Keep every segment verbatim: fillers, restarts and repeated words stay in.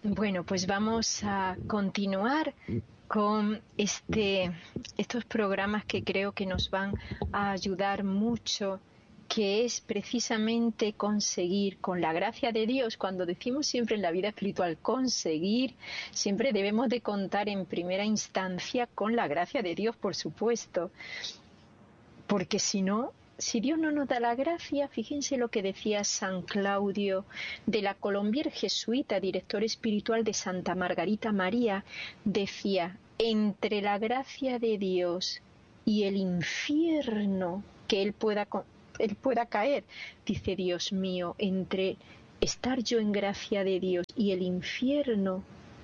Bueno, pues vamos a continuar con este, estos programas que creo que nos van a ayudar mucho, que es precisamente conseguir, con la gracia de Dios. Cuando decimos siempre en la vida espiritual conseguir, siempre debemos de contar en primera instancia con la gracia de Dios, por supuesto, porque si no, si Dios no nos da la gracia, fíjense lo que decía San Claudio de la Colombier, jesuita, director espiritual de Santa Margarita María, decía: entre la gracia de Dios y el infierno que él pueda, él pueda caer, dice, Dios mío, entre estar yo en gracia de Dios y el infierno,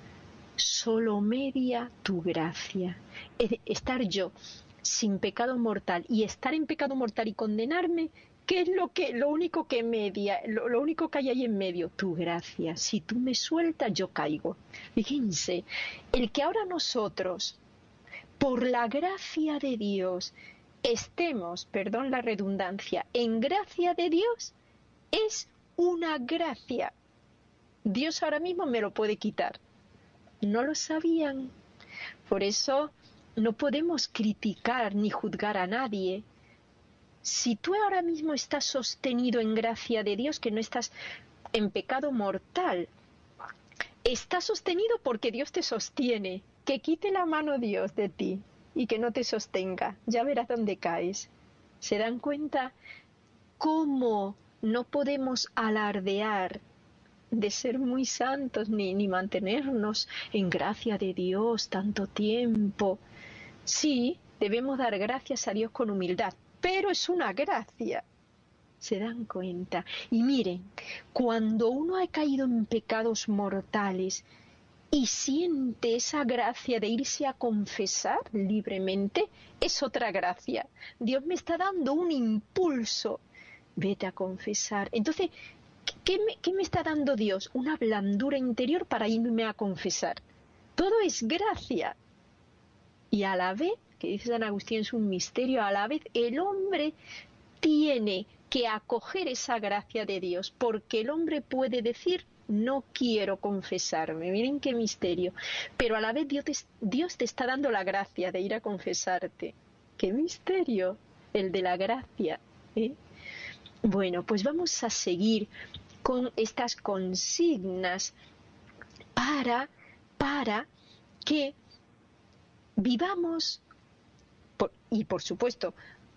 solo media tu gracia. Estar yo sin pecado mortal y estar en pecado mortal y condenarme, ¿qué es lo que, lo único que media, lo, lo único que hay ahí en medio? Tu gracia. Si tú me sueltas, yo caigo. Fíjense, el que ahora nosotros, por la gracia de Dios, estemos, perdón la redundancia, en gracia de Dios, es una gracia. Dios ahora mismo me lo puede quitar. No lo sabían. Por eso no podemos criticar ni juzgar a nadie. Si tú ahora mismo estás sostenido en gracia de Dios, que no estás en pecado mortal, estás sostenido porque Dios te sostiene. Que quite la mano Dios de ti y que no te sostenga. Ya verás dónde caes. ¿Se dan cuenta cómo no podemos alardear de ser muy santos ni, ni mantenernos en gracia de Dios tanto tiempo? Sí, debemos dar gracias a Dios con humildad, pero es una gracia. ¿Se dan cuenta? Y miren, cuando uno ha caído en pecados mortales y siente esa gracia de irse a confesar libremente, es otra gracia. Dios me está dando un impulso. Vete a confesar. Entonces, ¿qué me, qué me está dando Dios? Una blandura interior para irme a confesar. Todo es gracia. Y a la vez, que dice San Agustín, es un misterio, a la vez el hombre tiene que acoger esa gracia de Dios, porque el hombre puede decir: no quiero confesarme. Miren qué misterio. Pero a la vez Dios te, Dios te está dando la gracia de ir a confesarte. ¡Qué misterio! El de la gracia, ¿eh? Bueno, pues vamos a seguir con estas consignas para, para que vivamos, por, y por supuesto,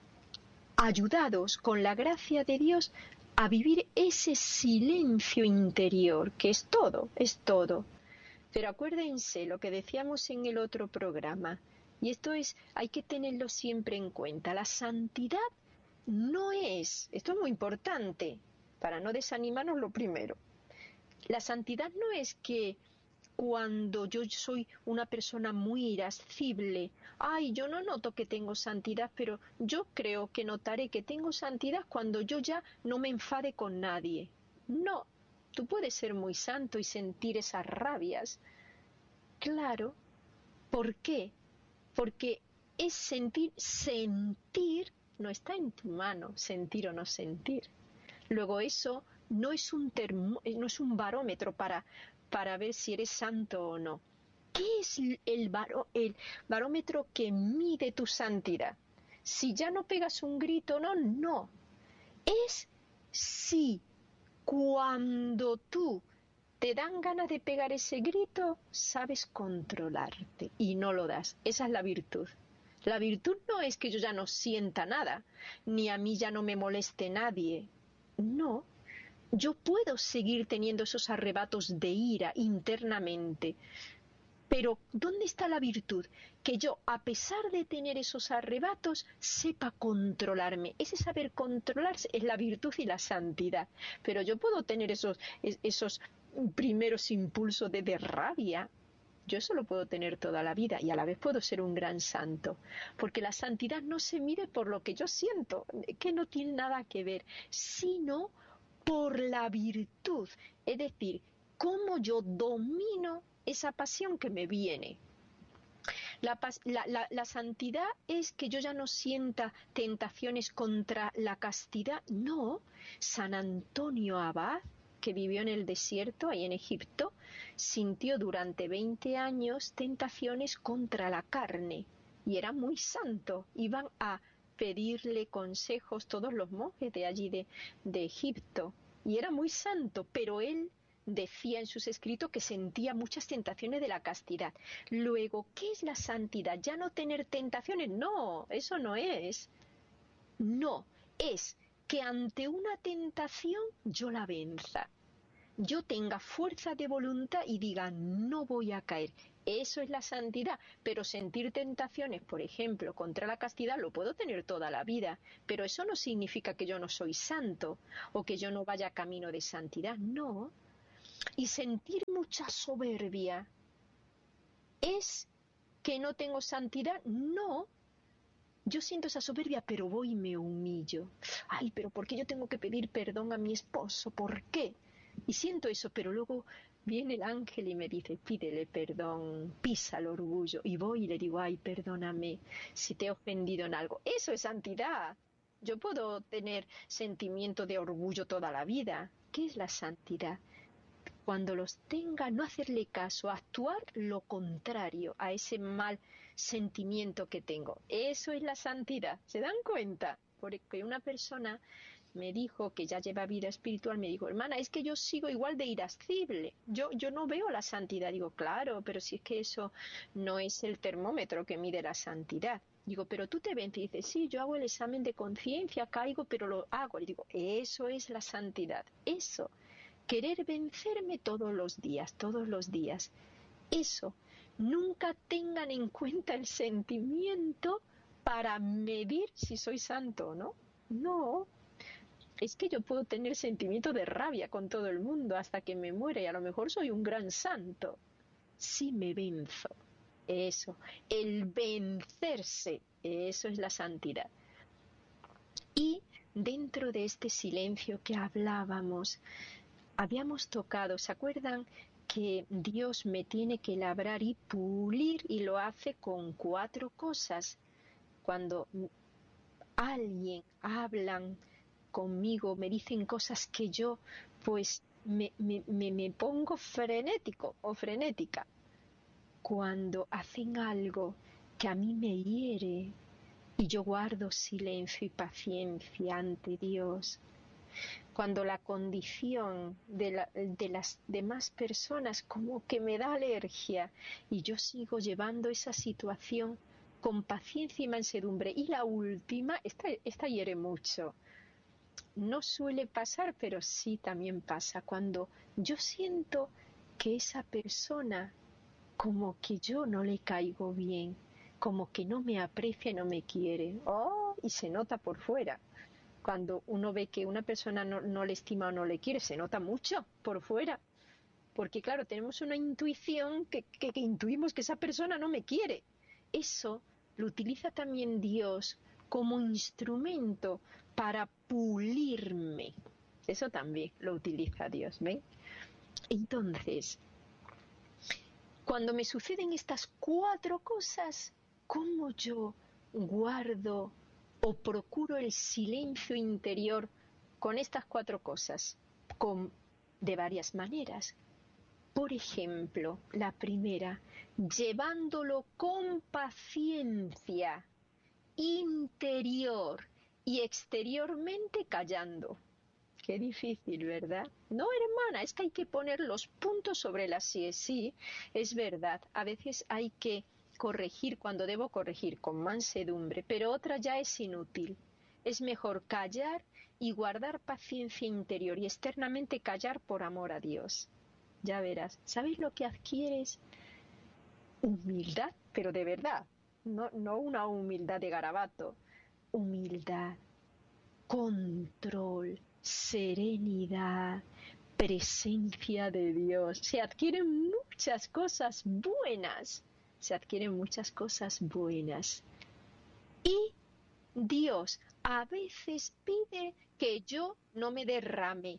ayudados con la gracia de Dios a vivir ese silencio interior, que es todo, es todo. Pero acuérdense lo que decíamos en el otro programa, y esto es, hay que tenerlo siempre en cuenta, la santidad no es, esto es muy importante, para no desanimarnos lo primero, la santidad no es que cuando yo soy una persona muy irascible, ay, yo no noto que tengo santidad, pero yo creo que notaré que tengo santidad cuando yo ya no me enfade con nadie. No, tú puedes ser muy santo y sentir esas rabias. Claro, ¿por qué? Porque es sentir, sentir no está en tu mano, sentir o no sentir. Luego eso no es un termo, no es un barómetro para para ver si eres santo o no. ¿Qué es el, baró, el barómetro que mide tu santidad? Si ya no pegas un grito, no, no. Es si cuando tú te dan ganas de pegar ese grito, sabes controlarte y no lo das. Esa es la virtud. La virtud no es que yo ya no sienta nada, ni a mí ya no me moleste nadie. No. Yo puedo seguir teniendo esos arrebatos de ira internamente, pero ¿dónde está la virtud? Que yo, a pesar de tener esos arrebatos, sepa controlarme. Ese saber controlarse es la virtud y la santidad. Pero yo puedo tener esos, esos primeros impulsos de, de rabia. Yo eso lo puedo tener toda la vida y a la vez puedo ser un gran santo, porque la santidad no se mide por lo que yo siento, que no tiene nada que ver, sino por la virtud, es decir, cómo yo domino esa pasión que me viene. La, la, la, la santidad es que yo ya no sienta tentaciones contra la castidad. No, San Antonio Abad, que vivió en el desierto, ahí en Egipto, sintió durante veinte años tentaciones contra la carne y era muy santo. Iban a pedirle consejos todos los monjes de allí de, de Egipto y era muy santo, pero él decía en sus escritos que sentía muchas tentaciones de la castidad. Luego, ¿qué es la santidad? ¿Ya no tener tentaciones? No, eso no es. No, es que ante una tentación yo la venza. Yo tenga fuerza de voluntad y diga, no voy a caer. Eso es la santidad. Pero sentir tentaciones, por ejemplo, contra la castidad, lo puedo tener toda la vida. Pero eso no significa que yo no soy santo o que yo no vaya camino de santidad. No. Y sentir mucha soberbia, ¿es que no tengo santidad? No. Yo siento esa soberbia, pero voy y me humillo. Ay, pero ¿por qué yo tengo que pedir perdón a mi esposo? ¿Por qué? Y siento eso, pero luego viene el ángel y me dice, pídele perdón, pisa el orgullo. Y voy y le digo, ay, perdóname si te he ofendido en algo. Eso es santidad. Yo puedo tener sentimiento de orgullo toda la vida. ¿Qué es la santidad? Cuando los tenga, no hacerle caso, actuar lo contrario a ese mal sentimiento que tengo. Eso es la santidad. ¿Se dan cuenta? Porque una persona me dijo que ya lleva vida espiritual, me dijo, hermana, es que yo sigo igual de irascible. Yo, yo no veo la santidad. Digo, claro, pero si es que eso no es el termómetro que mide la santidad. Digo, pero tú te vences. Y dice, sí, yo hago el examen de conciencia, caigo, pero lo hago. Le digo, eso es la santidad. Eso. Querer vencerme todos los días, todos los días. Eso. Nunca tengan en cuenta el sentimiento para medir si soy santo o no. No. Es que yo puedo tener sentimiento de rabia con todo el mundo hasta que me muera y a lo mejor soy un gran santo. Si me venzo. Eso. El vencerse. Eso es la santidad. Y dentro de este silencio que hablábamos, habíamos tocado, ¿se acuerdan que Dios me tiene que labrar y pulir y lo hace con cuatro cosas? Cuando alguien hablan conmigo, me dicen cosas que yo pues me, me, me, me pongo frenético o frenética. Cuando hacen algo que a mí me hiere y yo guardo silencio y paciencia ante Dios. Cuando la condición de, la, de las demás personas como que me da alergia y yo sigo llevando esa situación con paciencia y mansedumbre. Y la última, esta, esta hiere mucho. No suele pasar, pero sí también pasa. Cuando yo siento que esa persona como que yo no le caigo bien, como que no me aprecia y no me quiere. Oh, y se nota por fuera. Cuando uno ve que una persona no, no le estima o no le quiere, se nota mucho por fuera. Porque claro, tenemos una intuición que, que, que intuimos que esa persona no me quiere. Eso lo utiliza también Dios como instrumento para pulirme. Eso también lo utiliza Dios, ¿ven? Entonces, cuando me suceden estas cuatro cosas, ¿cómo yo guardo o procuro el silencio interior con estas cuatro cosas? Con, de varias maneras. Por ejemplo, la primera, llevándolo con paciencia, interior y exteriormente callando. Qué difícil, ¿verdad? No, hermana, es que hay que poner los puntos sobre las síes. Sí, es verdad. A veces hay que corregir cuando debo corregir con mansedumbre, pero otra ya es inútil. Es mejor callar y guardar paciencia interior y externamente callar por amor a Dios. Ya verás. ¿Sabéis lo que adquieres? Humildad, pero de verdad. No, no una humildad de garabato. Humildad, control, serenidad, presencia de Dios. Se adquieren muchas cosas buenas. Se adquieren muchas cosas buenas. Y Dios a veces pide que yo no me derrame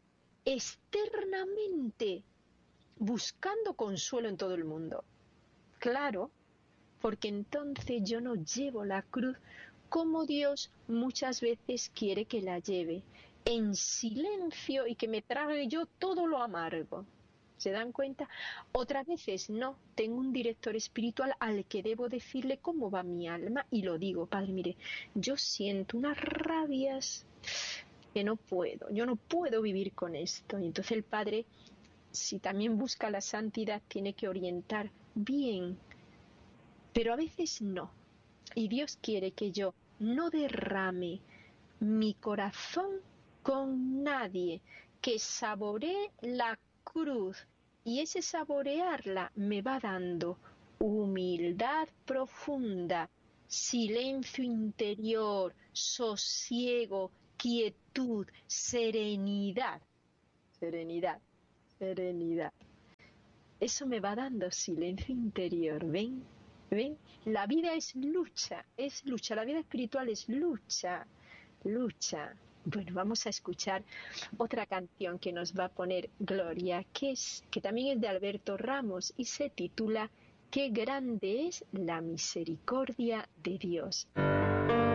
externamente, buscando consuelo en todo el mundo. Claro, porque entonces yo no llevo la cruz como Dios muchas veces quiere que la lleve. en silencio y que me trague yo todo lo amargo. ¿Se dan cuenta? Otras veces no, tengo un director espiritual al que debo decirle cómo va mi alma y lo digo, Padre, mire, yo siento unas rabias que no puedo, yo no puedo vivir con esto. Y entonces el Padre, si también busca la santidad, tiene que orientar bien, pero a veces no. Y Dios quiere que yo no derrame mi corazón con nadie, que saboree la cruz, y ese saborearla me va dando humildad profunda, silencio interior, sosiego, quietud, serenidad, serenidad, serenidad. Eso me va dando silencio interior, ¿ven? ¿Ven? La vida es lucha, es lucha, la vida espiritual es lucha, lucha. Bueno, vamos a escuchar otra canción que nos va a poner Gloria, que es, que también es de Alberto Ramos y se titula Qué grande es la misericordia de Dios.